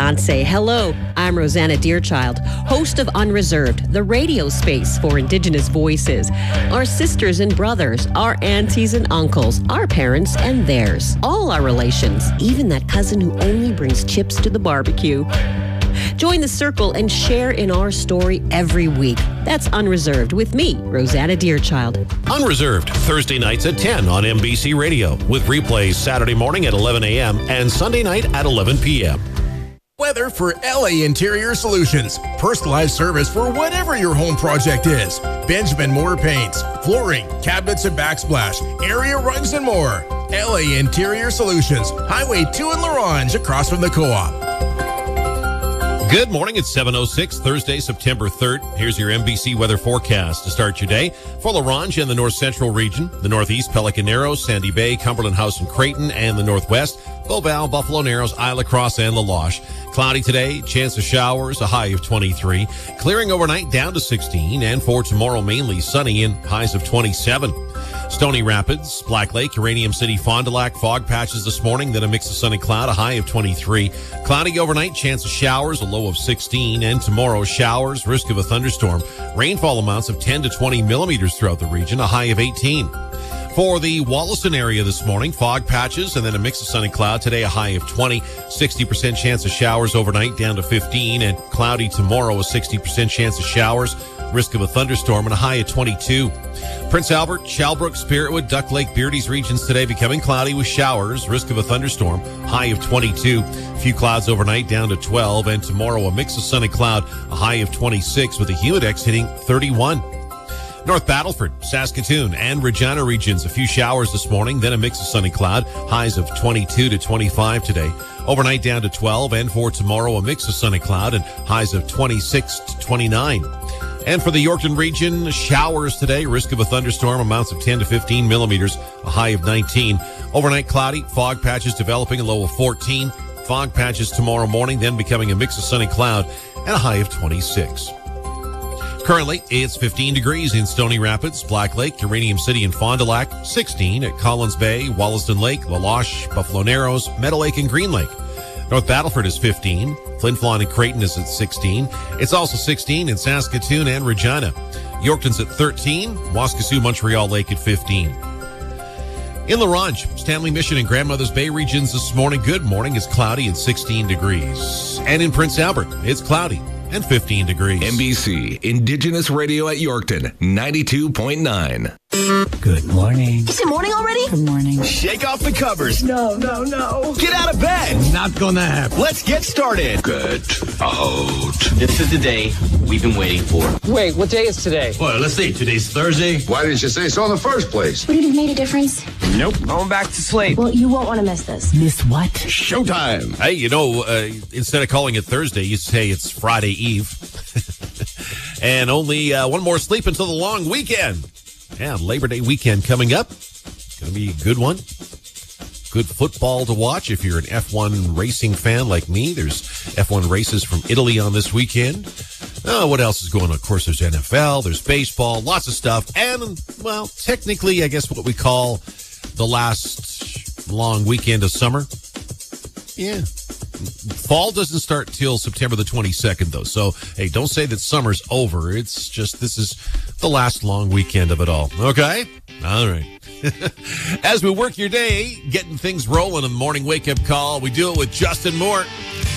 Beyonce. Hello, I'm Rosanna Deerchild, host of Unreserved, the radio space for Indigenous voices. Our sisters and brothers, our aunties and uncles, our parents and theirs. All our relations, even that cousin who only brings chips to the barbecue. Join the circle and share in our story every week. That's Unreserved with me, Rosanna Deerchild. Unreserved, Thursday nights at 10 on NBC Radio, with replays Saturday morning at 11 a.m. and Sunday night at 11 p.m. Weather for LA Interior Solutions. Personalized service for whatever your home project is. Benjamin Moore Paints, flooring, cabinets and backsplash, area rugs and more. LA Interior Solutions, Highway 2 in La Ronge, across from the Co-op. Good morning. It's 7:06, Thursday, September 3rd. Here's your NBC weather forecast to start your day. For La Ronge and the north central region, the northeast, Pelican Narrows, Sandy Bay, Cumberland House and Creighton, and the northwest, Beauval, Buffalo Narrows, Isla Crosse, and La Loche. Cloudy today, chance of showers, a high of 23. Clearing overnight down to 16, and for tomorrow mainly sunny and highs of 27. Stony Rapids, Black Lake, Uranium City, Fond du Lac, fog patches this morning, then a mix of sun and cloud, a high of 23. Cloudy overnight, chance of showers, a low of 16, and tomorrow showers, risk of a thunderstorm. Rainfall amounts of 10 to 20 millimeters throughout the region, a high of 18. For the Wollaston area this morning, fog patches and then a mix of sun and cloud. Today, a high of 20, 60% chance of showers overnight down to 15, and cloudy tomorrow, a 60% chance of showers, risk of a thunderstorm, and a high of 22. Prince Albert, Shalbrook, Spiritwood, Duck Lake, Beardy's regions today becoming cloudy with showers, risk of a thunderstorm, high of 22. Few clouds overnight down to 12, and tomorrow a mix of sun and cloud, a high of 26 with the humidex hitting 31. North Battleford, Saskatoon, and Regina regions, a few showers this morning, then a mix of sun and cloud, highs of 22 to 25 today. Overnight down to 12, and for tomorrow a mix of sun and cloud and highs of 26 to 29. And for the Yorkton region, showers today, risk of a thunderstorm, amounts of 10 to 15 millimeters, a high of 19. Overnight cloudy, fog patches developing, a low of 14. Fog patches tomorrow morning, then becoming a mix of sun and cloud, and a high of 26. Currently, it's 15 degrees in Stony Rapids, Black Lake, Uranium City, and Fond du Lac, 16 at Collins Bay, Wollaston Lake, La Loche, Buffalo Narrows, Meadow Lake, and Green Lake. North Battleford is 15. Flin Flon and Creighton is at 16. It's also 16 in Saskatoon and Regina. Yorkton's at 13. Waskesiu, Montreal Lake at 15. In La Ronge, Stanley Mission, and Grandmother's Bay regions this morning, good morning. It's cloudy and 16 degrees. And in Prince Albert, it's cloudy and 15 degrees. NBC Indigenous Radio at Yorkton, 92.9. Good morning. Is it morning already? Good morning. Shake off the covers. No. Get out of bed. Not gonna happen. Let's get started. Get out. This is the day we've been waiting for. Wait, what day is today? Well, let's see. Today's Thursday. Why didn't you say so in the first place? Would it have made a difference? Nope. Going back to sleep. Well, you won't want to miss this. Miss what? Showtime. Hey, instead of calling it Thursday, you say it's Friday Eve. And only one more sleep until the long weekend. Yeah, Labor Day weekend coming up. Going to be a good one. Good football to watch if you're an F1 racing fan like me. There's F1 races from Italy on this weekend. What else is going on? Of course, there's NFL, there's baseball, lots of stuff. And, well, technically, I guess what we call the last long weekend of summer. Yeah. Fall doesn't start till September the 22nd, though. So, hey, don't say that summer's over. It's just this is the last long weekend of it all. Okay? All right. As we work your day, getting things rolling in the morning wake-up call, we do it with Justin Moore.